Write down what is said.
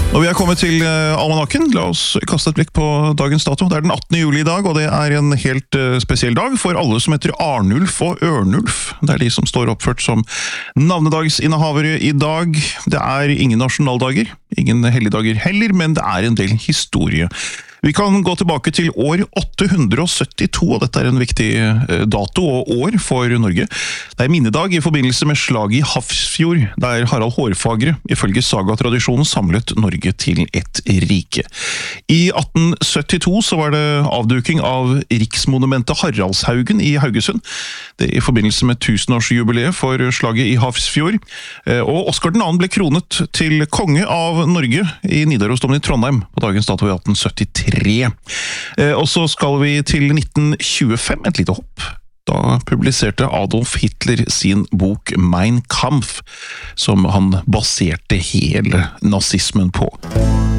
Og vi er kommet til almanakken. La oss kaste et blikk på dagens dato. Det er den 18. juli i dag, og det er en helt spesiell dag for alle som heter Arnulf og Ørnulf. Det er de som står oppført som navnedagsinnehavere i dag. Det er ingen nasjonaldager, ingen helligdager heller, men det er en del historie. Vi kan gå tilbake til år 872, og dette er en viktig dato og år for Norge. Det er minnedag i forbindelse med slaget i Hafrsfjord, der Harald Hårfagre, ifølge sagatradisjonen, samlet Norge til et rike. I 1872 så var det avduking av riksmonumentet Haraldshaugen i Haugesund. Det i forbindelse med 1000-årsjubileet for slaget i Hafrsfjord. Og Oscar II ble kronet til konge av Norge i Nidarosdomen i Trondheim på dagens dato i 1873. Og så skal vi til 1925, et lite hopp. Da publiserte Adolf Hitler sin bok Mein Kampf, som han baserte hele nazismen på.